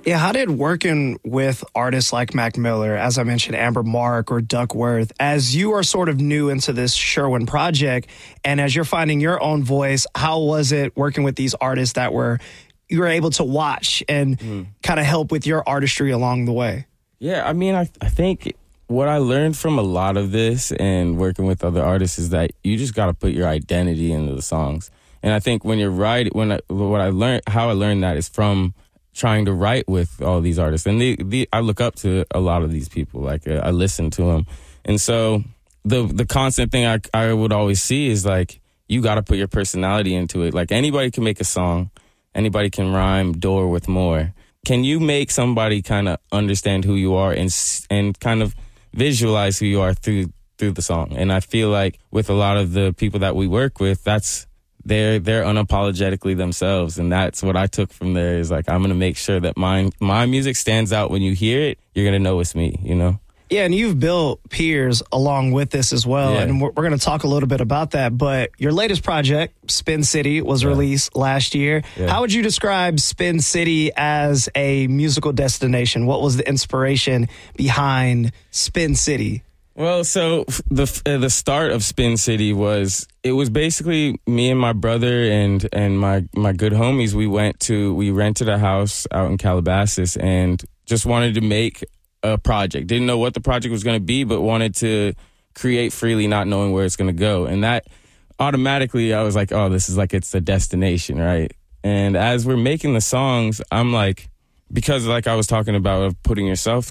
Yeah, how did working with artists like Mac Miller, as I mentioned, Amber Mark or Duckworth, as you are sort of new into this Sherwin project and as you're finding your own voice, how was it working with these artists that you were able to watch and kind of help with your artistry along the way? Yeah, I mean, I think what I learned from a lot of this and working with other artists is that you just got to put your identity into the songs. And I think when you're writing, how I learned that is from trying to write with all these artists. And I look up to a lot of these people. Like, I listen to them. And so the constant thing I would always see is, like, you got to put your personality into it. Like, anybody can make a song. Anybody can rhyme door with more. Can you make somebody kind of understand who you are and kind of visualize who you are through the song? And I feel like with a lot of the people that we work with, they're unapologetically themselves, and that's what I took from there. Is like, I'm gonna make sure that my music stands out. When you hear it, you're gonna know it's me, you know? Yeah, and you've built peers along with this as well, and we're going to talk a little bit about that. But your latest project, Spin City, was released last year. Yeah. How would you describe Spin City as a musical destination? What was the inspiration behind Spin City? Well, so the start of Spin City was basically me and my brother and my good homies. We rented a house out in Calabasas and just wanted to make a project. Didn't know what the project was going to be, but wanted to create freely, not knowing where it's going to go. And that automatically, I was like, oh, this is like, it's the destination, right? And as we're making the songs, I'm like, because like I was talking about of putting yourself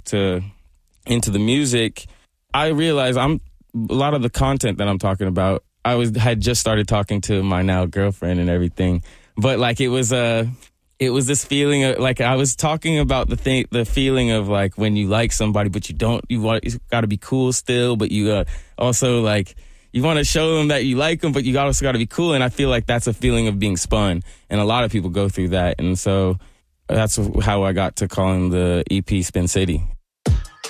into the music, I realized a lot of the content that I'm talking about, had just started talking to my now girlfriend and everything. But like, it was this feeling of, like, I was talking about the feeling of like when you like somebody, but you got to be cool still, but you also like, you want to show them that you like them, but you also got to be cool. And I feel like that's a feeling of being spun. And a lot of people go through that. And so that's how I got to calling the EP Spin City.